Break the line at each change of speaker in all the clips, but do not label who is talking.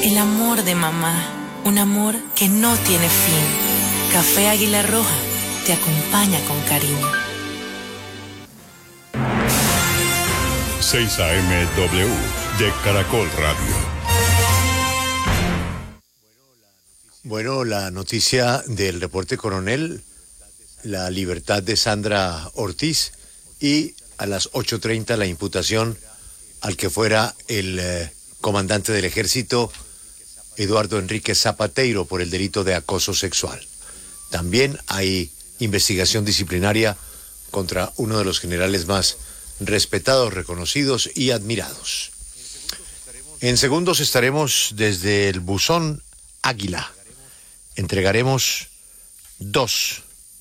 El amor de mamá, un amor que no tiene fin. Café Águila Roja te acompaña con cariño.
6 AM-W de Caracol Radio.
Bueno, la noticia del reporte coronel, la libertad de Sandra Ortiz y a las 8:30 la imputación al que fuera el comandante del ejército, Eduardo Enrique Zapateiro, por el delito de acoso sexual. También hay investigación disciplinaria contra uno de los generales más respetados, reconocidos y admirados. En segundos estaremos desde el buzón Águila. Entregaremos dos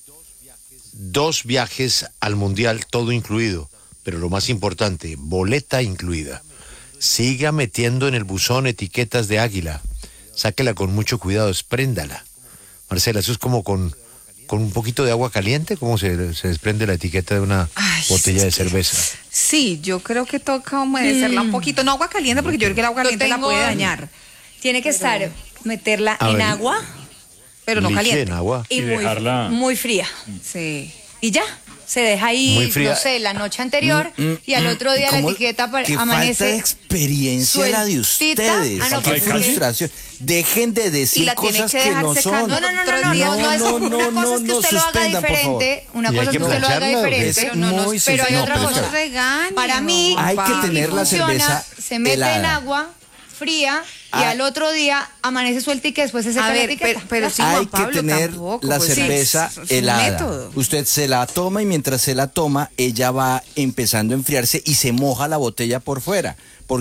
viajes al Mundial, todo incluido, pero lo más importante, boleta incluida. Siga metiendo en el buzón etiquetas de Águila. Sáquela con mucho cuidado, despréndala. Marcela, eso es como con un poquito de agua caliente, ¿cómo se desprende la etiqueta de una botella de cerveza?
Sí, yo creo que toca humedecerla un poquito. No agua caliente, porque yo creo que el agua caliente la puede dañar.
Tiene que meterla en agua,
pero no caliente.
En agua.
Y muy fría.
Sí.
Y ya, se deja ahí, no sé, la noche anterior y al otro día la etiqueta
qué
amanece.
Falta de experiencia la de ustedes. Qué frustración. Dejen de decir cosas que no son.
No, una cosa es que usted lo haga diferente, una cosa es que usted lo haga diferente, pero hay otra cosa. Para mí,
hay que tener la cerveza
se mete en agua fría y al otro día amanece suelta y que después se seca la etiqueta.
Pero sí,
hay
Juan Pablo,
que tener
tampoco,
la
pues,
cerveza helada. Usted se la toma y mientras se la toma, ella va empezando a enfriarse y se moja la botella por fuera,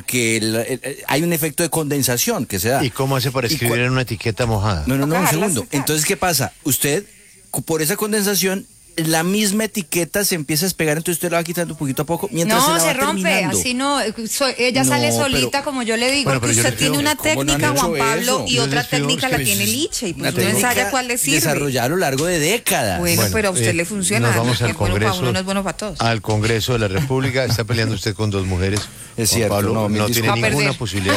porque hay un efecto de condensación que se da.
¿Y cómo hace para escribir en una etiqueta mojada?
No, un segundo. Entonces, ¿qué pasa? Usted, por esa condensación, la misma etiqueta se empieza a despegar, entonces usted la va quitando poquito a poco mientras
se rompe,
terminando.
así no, ella sale solita, como yo le digo.
Bueno, pero
usted tiene una técnica, Juan Pablo, y otra técnica la
que
tiene Liche, y pues
una
uno ensaya cuál le sirve.
Desarrollada a lo largo de décadas.
Bueno, pero a usted le funciona.
Nos vamos al Congreso.
Para uno no es bueno para todos.
Al Congreso de la República. Está peleando usted con dos mujeres.
Es cierto.
Pablo no tiene ninguna posibilidad.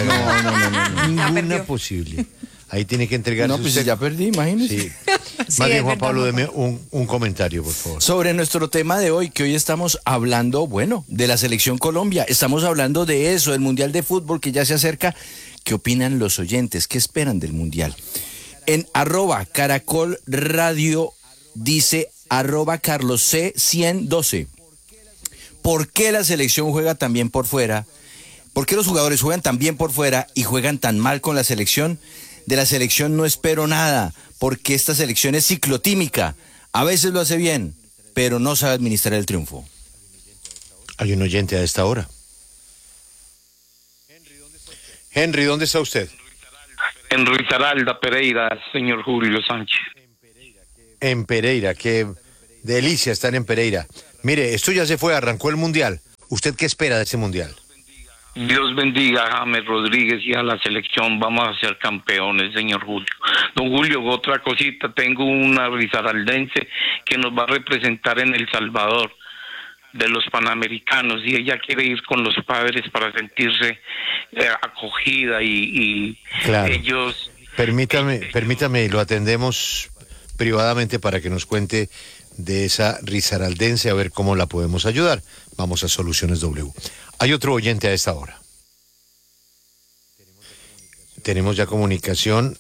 No.
Ninguna posibilidad. Ahí tiene que entregarse.
No, pues
usted.
ya perdí, imagínese.
Sí. Más bien, Juan Pablo, deme un comentario, por favor.
Sobre nuestro tema de hoy, que hoy estamos hablando, de la Selección Colombia. Estamos hablando de eso, del Mundial de Fútbol que ya se acerca. ¿Qué opinan los oyentes? ¿Qué esperan del Mundial? En @Caracol Radio dice @CarlosC112. ¿Por qué la selección juega tan bien por fuera? ¿Por qué los jugadores juegan tan bien por fuera y juegan tan mal con la selección? De la selección no espero nada, porque esta selección es ciclotímica. A veces lo hace bien, pero no sabe administrar el triunfo.
Hay un oyente a esta hora. Henry, ¿dónde está usted?
En Risaralda, Pereira, señor Julio Sánchez.
En Pereira, qué delicia estar en Pereira. Mire, esto ya se fue, arrancó el Mundial. ¿Usted qué espera de ese Mundial?
Dios bendiga a James Rodríguez y a la selección. Vamos a ser campeones, señor Julio. Don Julio, otra cosita. Tengo una risaraldense que nos va a representar en El Salvador de los Panamericanos y ella quiere ir con los padres para sentirse acogida y
claro.
Ellos...
Permítame, lo atendemos privadamente para que nos cuente de esa risaraldense, a ver cómo la podemos ayudar. Vamos a Soluciones W. Hay otro oyente a esta hora. Tenemos ya comunicación.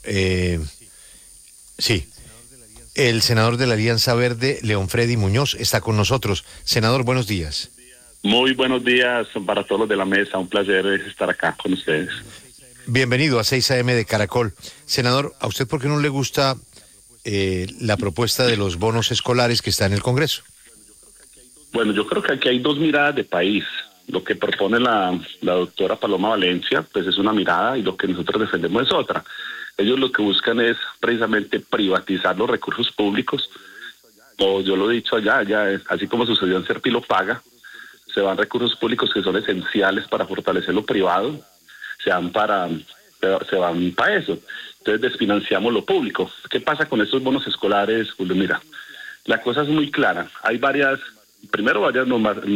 Sí. El senador de la Alianza Verde, León Freddy Muñoz, está con nosotros. Senador, buenos días.
Muy buenos días para todos los de la mesa. Un placer estar acá con ustedes.
Bienvenido a 6 AM de Caracol. Senador, ¿a usted por qué no le gusta la propuesta de los bonos escolares que está en el Congreso?
Bueno, yo creo que aquí hay dos miradas de país. Lo que propone la doctora Paloma Valencia, pues es una mirada y lo que nosotros defendemos es otra. Ellos lo que buscan es precisamente privatizar los recursos públicos, o yo lo he dicho allá, así como sucedió en Serpilo Paga, se van recursos públicos que son esenciales para fortalecer lo privado, se van para eso. Entonces desfinanciamos lo público. ¿Qué pasa con estos bonos escolares, Julio? Mira, la cosa es muy clara. Hay varias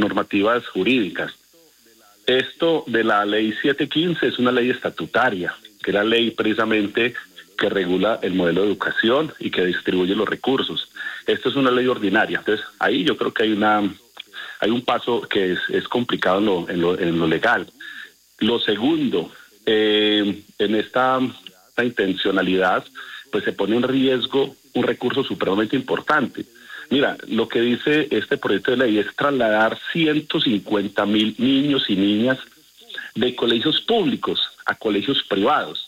normativas jurídicas. Esto de la ley 715 es una ley estatutaria. que es la ley precisamente que regula el modelo de educación y que distribuye los recursos. Esto es una ley ordinaria. Entonces, ahí yo creo que hay un paso que es complicado en lo legal. Lo segundo, en esta intencionalidad, pues se pone en riesgo un recurso supremamente importante. Mira, lo que dice este proyecto de ley es trasladar 150,000 niños y niñas de colegios públicos a colegios privados.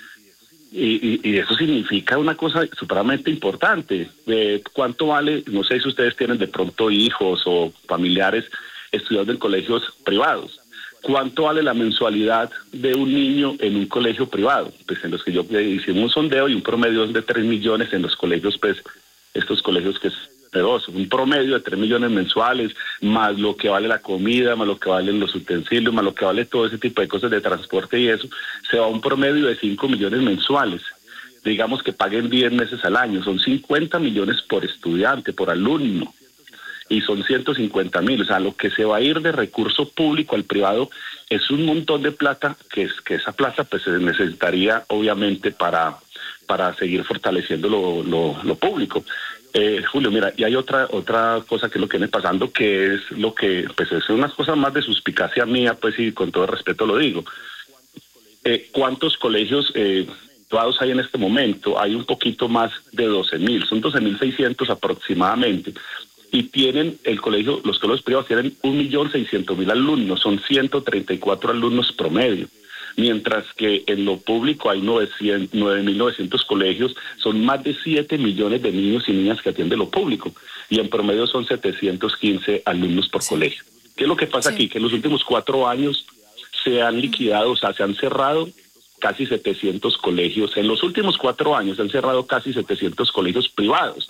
Y eso significa una cosa supremamente importante. ¿Cuánto vale? No sé si ustedes tienen de pronto hijos o familiares estudiando en colegios privados. ¿Cuánto vale la mensualidad de un niño en un colegio privado? Pues en los que yo hice un sondeo y un promedio de 3 millones en los colegios, pues estos colegios que es poderoso, un promedio de 3 millones mensuales, más lo que vale la comida, más lo que valen los utensilios, más lo que vale todo ese tipo de cosas de transporte y eso, se va a un promedio de 5 millones mensuales. Digamos que paguen 10 meses al año, son 50 millones por estudiante, por alumno. Y son 150,000, o sea, lo que se va a ir de recurso público al privado es un montón de plata, que esa plata pues se necesitaría obviamente para seguir fortaleciendo lo público. Julio, mira, y hay otra cosa que es lo que viene pasando, que es lo que, pues es unas cosas más de suspicacia mía, pues y con todo respeto lo digo. ¿Cuántos colegios privados hay en este momento? Hay un poquito más de 12,000, son 12,600 aproximadamente. Y tienen los colegios privados tienen 1,600,000 alumnos, son 134 alumnos promedio, mientras que en lo público hay 9,900 colegios, son más de 7 millones de niños y niñas que atiende lo público, y en promedio son 715 alumnos por colegio. ¿Qué es lo que pasa aquí? Que en los últimos 4 años se han liquidado, o sea, se han cerrado casi 700 colegios. En los últimos 4 años se han cerrado casi 700 colegios privados.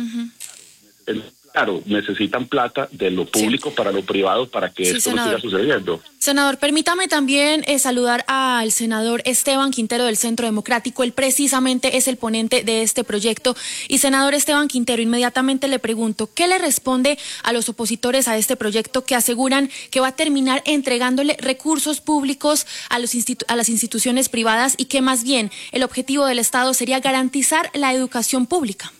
Claro, necesitan plata de lo público para lo privado para que esto no siga sucediendo.
Senador, permítame también saludar al senador Esteban Quintero del Centro Democrático. Él precisamente es el ponente de este proyecto. Y senador Esteban Quintero, inmediatamente le pregunto, ¿qué le responde a los opositores a este proyecto que aseguran que va a terminar entregándole recursos públicos a las instituciones privadas y que más bien el objetivo del Estado sería garantizar la educación pública?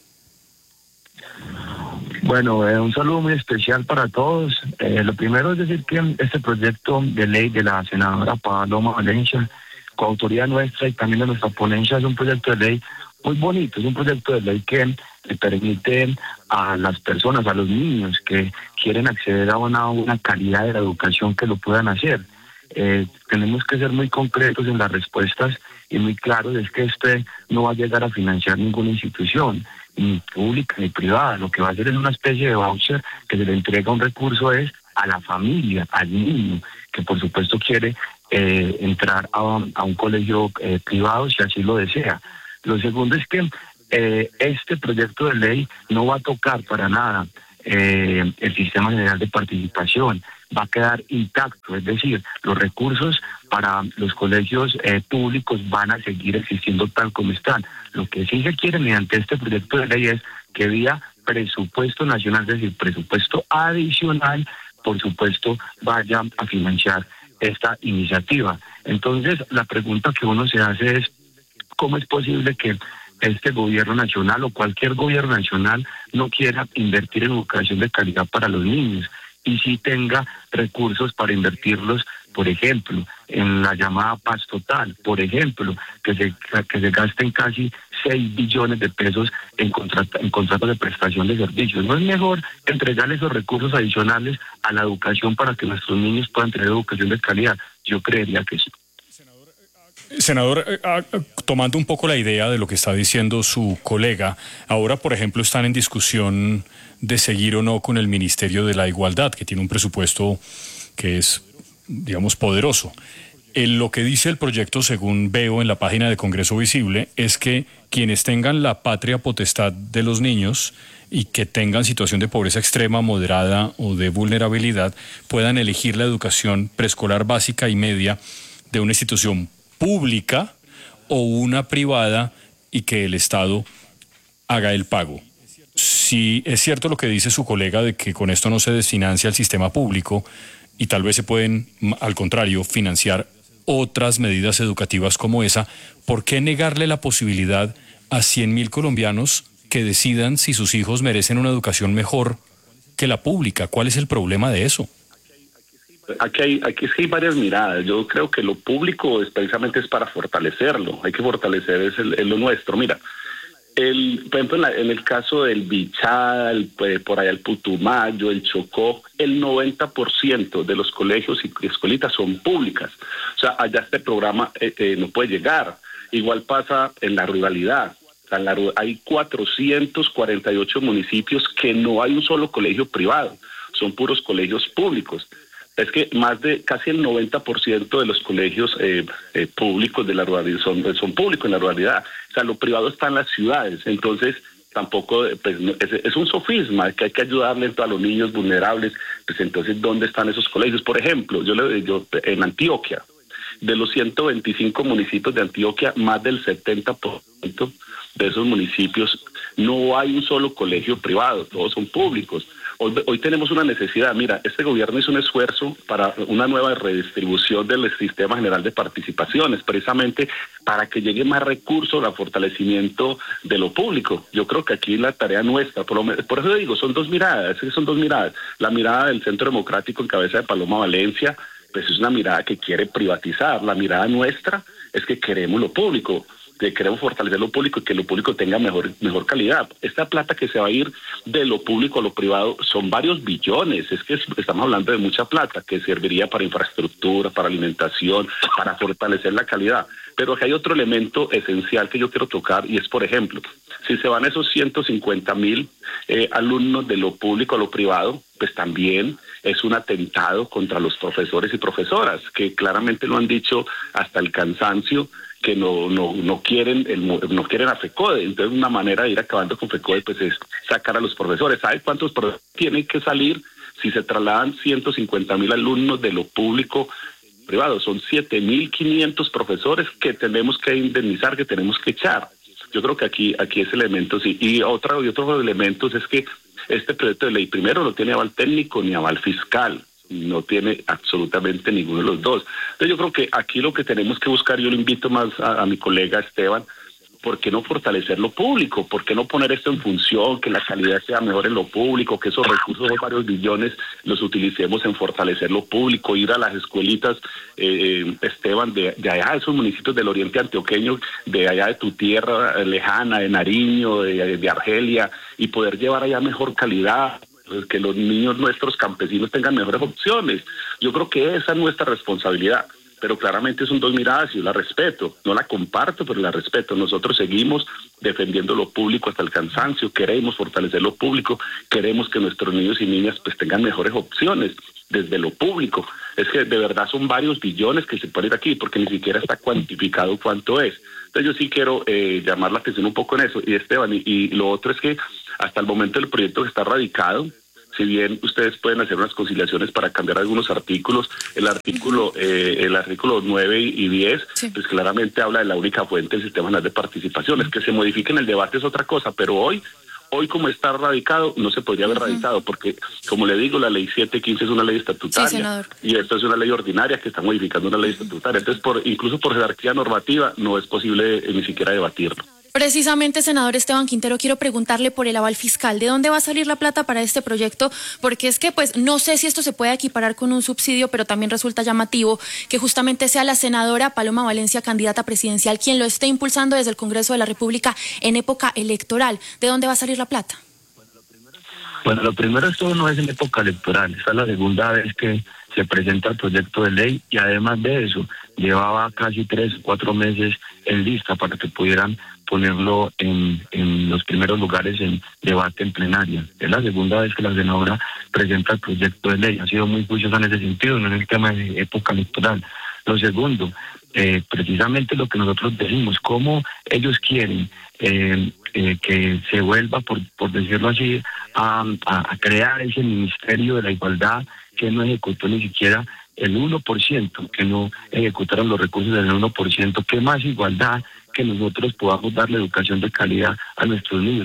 Bueno, un saludo muy especial para todos. Lo primero es decir que este proyecto de ley de la senadora Paloma Valencia, coautoría nuestra y también de nuestra ponencia, es un proyecto de ley muy bonito, es un proyecto de ley que le permite a las personas, a los niños que quieren acceder a una calidad de la educación que lo puedan hacer. Tenemos que ser muy concretos en las respuestas y muy claros, es que este no va a llegar a financiar ninguna institución, ni pública ni privada. Lo que va a hacer es una especie de voucher que se le entrega un recurso es a la familia, al niño, que por supuesto quiere entrar a un colegio privado si así lo desea. Lo segundo es que este proyecto de ley no va a tocar para nada el sistema general de participación, va a quedar intacto, es decir, los recursos para los colegios públicos van a seguir existiendo tal como están. Lo que sí se quiere mediante este proyecto de ley es que vía presupuesto nacional, es decir, presupuesto adicional, por supuesto, vaya a financiar esta iniciativa. Entonces, la pregunta que uno se hace es, ¿cómo es posible que este gobierno nacional o cualquier gobierno nacional no quiera invertir en educación de calidad para los niños y sí tenga recursos para invertirlos, por ejemplo, en la llamada paz total, por ejemplo, que se gasten casi 6 billones de pesos en contratos de prestación de servicios? ¿No es mejor entregarle esos recursos adicionales a la educación para que nuestros niños puedan tener educación de calidad? Yo creería que sí.
Senador, tomando un poco la idea de lo que está diciendo su colega, ahora, por ejemplo, están en discusión de seguir o no con el Ministerio de la Igualdad, que tiene un presupuesto que es, digamos, poderoso. Lo que dice el proyecto, según veo en la página de Congreso Visible, es que quienes tengan la patria potestad de los niños y que tengan situación de pobreza extrema, moderada o de vulnerabilidad, puedan elegir la educación preescolar básica y media de una institución pública o una privada y que el Estado haga el pago. Si es cierto lo que dice su colega de que con esto no se desfinancia el sistema público y tal vez se pueden, al contrario, financiar otras medidas educativas como esa, ¿por qué negarle la posibilidad a 100.000 colombianos que decidan si sus hijos merecen una educación mejor que la pública? ¿Cuál es el problema de eso?
Aquí sí hay varias miradas. Yo creo que lo público precisamente es para fortalecerlo. Hay que fortalecer es lo nuestro. Mira, por ejemplo, en el caso del Bichada, por allá el Putumayo, el Chocó, el 90% de los colegios y escuelitas son públicas. O sea, allá este programa no puede llegar. Igual pasa en la ruralidad. Hay 448 municipios que no hay un solo colegio privado, son puros colegios públicos. Es que más de casi el 90% de los colegios públicos de la ruralidad son públicos en la ruralidad. O sea, lo privado está en las ciudades, entonces tampoco, pues, es un sofisma que hay que ayudarle a los niños vulnerables. Pues entonces, ¿dónde están esos colegios? Por ejemplo, yo en Antioquia, de los 125 municipios de Antioquia, más del 70% de esos municipios no hay un solo colegio privado, todos son públicos. Hoy tenemos una necesidad. Mira, este gobierno hizo un esfuerzo para una nueva redistribución del sistema general de participaciones, precisamente para que llegue más recursos al fortalecimiento de lo público. Yo creo que aquí la tarea nuestra, por eso digo, son dos miradas. La mirada del Centro Democrático en cabeza de Paloma Valencia, pues es una mirada que quiere privatizar. La mirada nuestra es que queremos lo público, que queremos fortalecer lo público y que lo público tenga mejor calidad. Esta plata que se va a ir de lo público a lo privado son varios billones. Es que estamos hablando de mucha plata que serviría para infraestructura, para alimentación, para fortalecer la calidad. Pero aquí hay otro elemento esencial que yo quiero tocar, y es, por ejemplo, si se van esos 150.000 alumnos de lo público a lo privado, pues también es un atentado contra los profesores y profesoras, que claramente lo han dicho hasta el cansancio, que no quieren a FECODE. Entonces, una manera de ir acabando con FECODE pues es sacar a los profesores. ¿Sabes cuántos profesores tienen que salir si se trasladan 150.000 alumnos de lo público privado? Son 7.500 profesores que tenemos que indemnizar, que tenemos que echar. Yo creo que aquí ese elemento sí. Y otros elementos es que este proyecto de ley, primero, no tiene aval técnico ni aval fiscal. No tiene absolutamente ninguno de los dos. Entonces yo creo que aquí lo que tenemos que buscar, yo lo invito más a mi colega Esteban, ¿por qué no fortalecer lo público? ¿Por qué no poner esto en función, que la calidad sea mejor en lo público, que esos recursos de varios billones los utilicemos en fortalecer lo público, ir a las escuelitas, Esteban, de allá de esos municipios del oriente antioqueño, de allá de tu tierra lejana, de Nariño, de Argelia, y poder llevar allá mejor calidad, que los niños nuestros campesinos tengan mejores opciones? Yo creo que esa es nuestra responsabilidad, pero claramente son dos miradas y yo la respeto, no la comparto, pero la respeto. Nosotros seguimos defendiendo lo público hasta el cansancio, queremos fortalecer lo público, queremos que nuestros niños y niñas pues tengan mejores opciones desde lo público. Es que de verdad son varios billones que se pueden ir aquí, porque ni siquiera está cuantificado cuánto es. Entonces yo sí quiero llamar la atención un poco en eso, y Esteban, y lo otro es que hasta el momento el proyecto está radicado. Si bien ustedes pueden hacer unas conciliaciones para cambiar algunos artículos, el artículo 9 y 10, sí, pues claramente habla de la única fuente del sistema nacional de participaciones. Que se modifique en el debate es otra cosa, pero hoy como está radicado, no se podría haber radicado, porque, como le digo, la ley 715 es una ley estatutaria, sí, y esto es una ley ordinaria que está modificando una ley estatutaria. Entonces, incluso por jerarquía normativa, no es posible ni siquiera debatirlo.
Precisamente, senador Esteban Quintero, quiero preguntarle por el aval fiscal. ¿De dónde va a salir la plata para este proyecto? Porque es que, pues, no sé si esto se puede equiparar con un subsidio, pero también resulta llamativo que justamente sea la senadora Paloma Valencia, candidata presidencial, quien lo esté impulsando desde el Congreso de la República en época electoral. ¿De dónde va a salir la plata?
Bueno, lo primero, esto no es en época electoral. Esta es la segunda vez que se presenta el proyecto de ley, y además de eso, llevaba casi 3 o 4 meses en lista para que pudieran ponerlo en los primeros lugares en debate en plenaria. Es la segunda vez que la senadora presenta el proyecto de ley. Ha sido muy juiciosa en ese sentido, no en el tema de época electoral. Lo segundo, precisamente lo que nosotros decimos, cómo ellos quieren que se vuelva, por decirlo así, a crear ese Ministerio de la Igualdad que no ejecutó ni siquiera el 1%, que no ejecutaron los recursos del 1%, que más igualdad, que nosotros podamos darle educación de calidad a nuestros niños.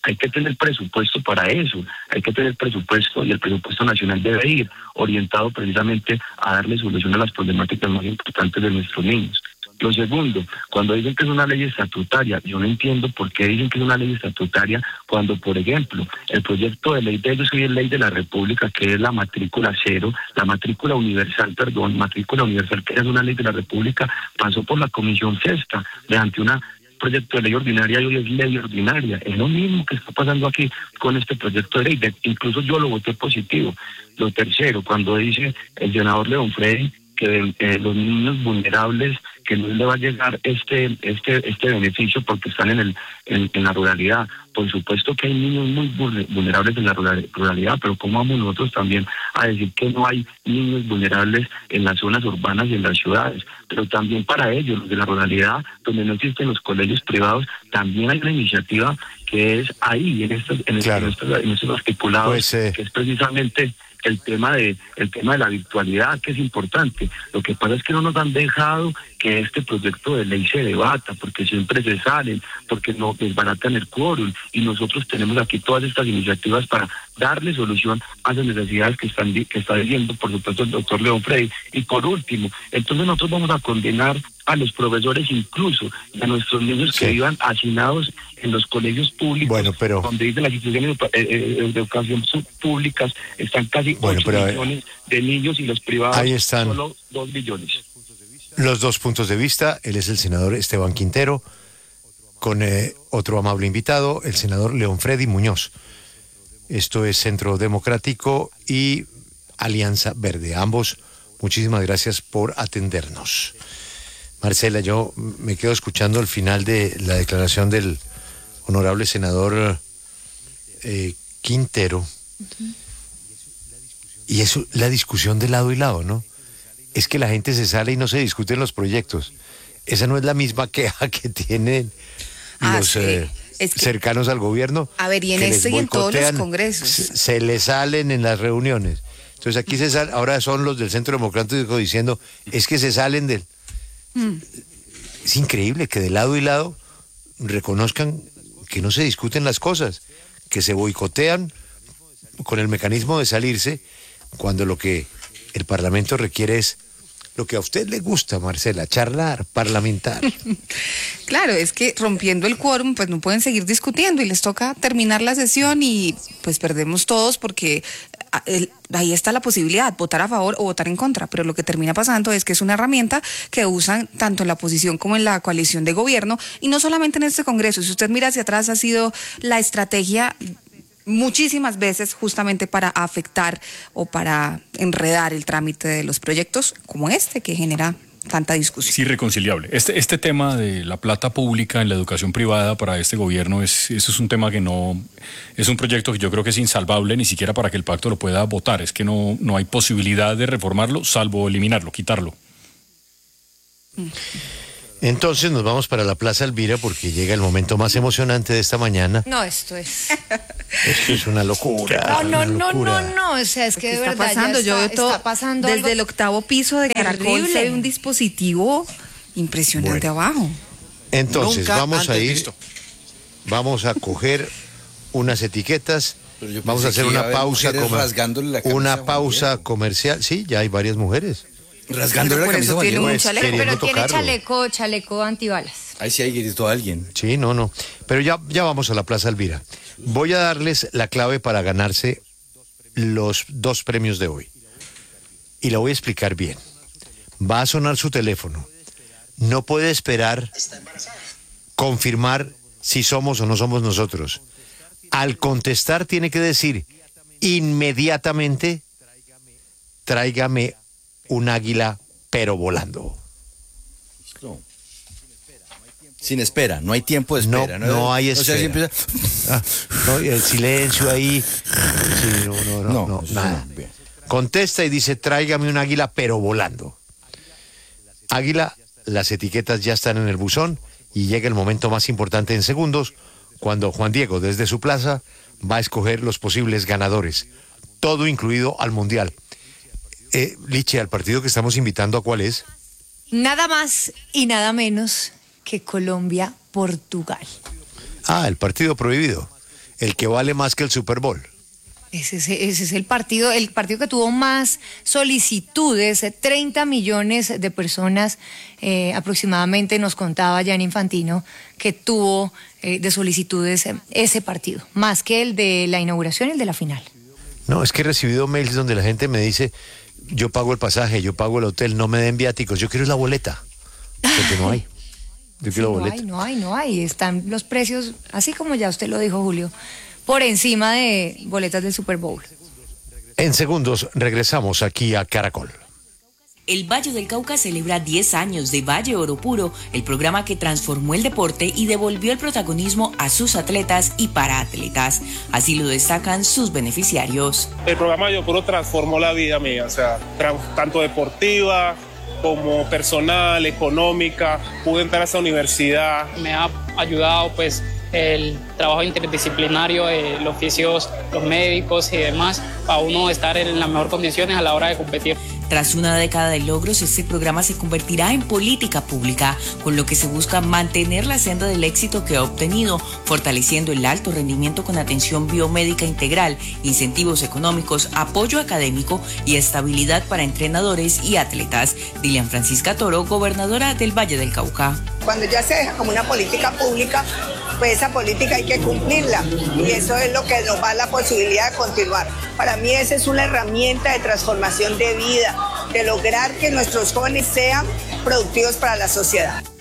hay que tener presupuesto para eso, hay que tener presupuesto y el presupuesto nacional debe ir orientado precisamente a darle solución a las problemáticas más importantes de nuestros niños. Lo segundo, cuando dicen que es una ley estatutaria, yo no entiendo por qué dicen que es una ley estatutaria cuando, por ejemplo, el proyecto de ley de ellos hoy es ley de la República, que es la matrícula cero, la matrícula universal, que es una ley de la República, pasó por la Comisión Sexta, mediante un proyecto de ley ordinaria y hoy es ley ordinaria. Es lo mismo que está pasando aquí con este proyecto de ley. Incluso yo lo voté positivo. Lo tercero, cuando dice el senador León Freddy que los niños vulnerables, que no le va a llegar este beneficio porque están en la ruralidad. Por supuesto que hay niños muy vulnerables en la ruralidad, pero ¿cómo vamos nosotros también a decir que no hay niños vulnerables en las zonas urbanas y en las ciudades? Pero también para ellos, los de la ruralidad, donde no existen los colegios privados, también hay una iniciativa que es ahí, en estos articulados, pues, que es precisamente el tema de la virtualidad, que es importante. Lo que pasa es que no nos han dejado que este proyecto de ley se debata, porque siempre se salen, porque no desbaratan el quórum, y nosotros tenemos aquí todas estas iniciativas para darle solución a las necesidades que está diciendo, por supuesto, el doctor León Freddy. Y por último, entonces nosotros vamos a condenar a los profesores incluso, y a nuestros niños que vivan hacinados en los colegios públicos, donde dicen las instituciones de educación públicas, están casi 8 millones de niños, y los privados
ahí están
solo 2 millones.
Los dos puntos de vista. Él es el senador Esteban Quintero, con otro amable invitado, el senador León Freddy Muñoz. Esto es Centro Democrático y Alianza Verde. Ambos, muchísimas gracias por atendernos. Marcela, yo me quedo escuchando el final de la declaración del honorable senador Quintero. Y es la discusión de lado y lado, ¿no? Es que la gente se sale y no se discuten los proyectos. Esa no es la misma queja que tienen los cercanos al gobierno.
A ver, y en esto y en todos los congresos.
Se les salen en las reuniones. Entonces aquí ahora son los del Centro Democrático diciendo, es que se salen del... Es increíble que de lado y lado reconozcan que no se discuten las cosas, que se boicotean con el mecanismo de salirse, cuando lo que el Parlamento requiere es lo que a usted le gusta, Marcela, charlar, parlamentar.
Claro, es que rompiendo el quórum, pues no pueden seguir discutiendo y les toca terminar la sesión y pues perdemos todos, porque ahí está la posibilidad, votar a favor o votar en contra, pero lo que termina pasando es que es una herramienta que usan tanto en la oposición como en la coalición de gobierno, y no solamente en este Congreso. Si usted mira hacia atrás, ha sido la estrategia muchísimas veces justamente para afectar o para enredar el trámite de los proyectos como este, que genera tanta discusión.
Es irreconciliable. Este tema de la plata pública en la educación privada para este gobierno, eso es un tema que no... Es un proyecto que yo creo que es insalvable ni siquiera para que el pacto lo pueda votar. Es que no hay posibilidad de reformarlo, salvo eliminarlo, quitarlo.
Entonces nos vamos para la Plaza Elvira, porque llega el momento más emocionante de esta mañana.
No, esto es
una locura.
No, o sea, es que de verdad
pasando,
está pasando
desde el octavo piso de Caracol se ve un dispositivo impresionante abajo.
Entonces vamos a coger unas etiquetas, vamos a hacer una pausa comercial. Sí, ya hay varias mujeres
rasgándole la camisa.
Pero tiene chaleco antibalas.
Ahí sí hay gritó alguien.
Sí, no. Pero ya vamos a la Plaza Elvira. Voy a darles la clave para ganarse los 2 premios de hoy. Y la voy a explicar bien. Va a sonar su teléfono. No puede esperar confirmar si somos o no somos nosotros. Al contestar tiene que decir inmediatamente, tráigame un águila, pero volando.
Sin espera, no hay tiempo de espera.
No hay espera. El silencio ahí. Sí, no, nada. Contesta y dice, tráigame un águila, pero volando. Águila, las etiquetas ya están en el buzón y llega el momento más importante en segundos, cuando Juan Diego, desde su plaza, va a escoger los posibles ganadores. Todo incluido al Mundial. Liche, al partido que estamos invitando, ¿a cuál es?
Nada más y nada menos que Colombia-Portugal.
El partido prohibido. el que vale más que el Super Bowl.
Ese es el partido que tuvo más solicitudes, 30 millones de personas aproximadamente, nos contaba Gianni Infantino, que tuvo de solicitudes ese partido, más que el de la inauguración y el de la final.
No, es que he recibido mails donde la gente me dice, yo pago el pasaje, yo pago el hotel, no me den viáticos, yo quiero la boleta, porque no hay. Yo quiero la boleta.
No hay, están los precios, así como ya usted lo dijo, Julio, por encima de boletas del Super Bowl.
En segundos regresamos aquí a Caracol.
El Valle del Cauca celebra 10 años de Valle Oro Puro, el programa que transformó el deporte y devolvió el protagonismo a sus atletas y paraatletas. Así lo destacan sus beneficiarios.
El programa Valle Oro Puro transformó la vida mía, o sea, tanto deportiva como personal, económica. Pude entrar a esa universidad.
Me ha ayudado pues el trabajo interdisciplinario, los oficios, los médicos y demás, para uno estar en las mejores condiciones a la hora de competir.
Tras una década de logros, este programa se convertirá en política pública, con lo que se busca mantener la senda del éxito que ha obtenido, fortaleciendo el alto rendimiento con atención biomédica integral, incentivos económicos, apoyo académico y estabilidad para entrenadores y atletas. Dilian Francisca Toro, gobernadora del Valle del Cauca.
Cuando ya se deja como una política pública, pues esa política hay que cumplirla y eso es lo que nos da la posibilidad de continuar. Para mí esa es una herramienta de transformación de vida, de lograr que nuestros jóvenes sean productivos para la sociedad.